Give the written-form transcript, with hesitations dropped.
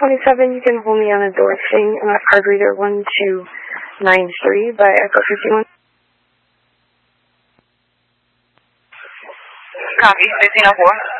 27, you can hold me on a door thing, card reader 1293 by Echo 51. Copy, 1504.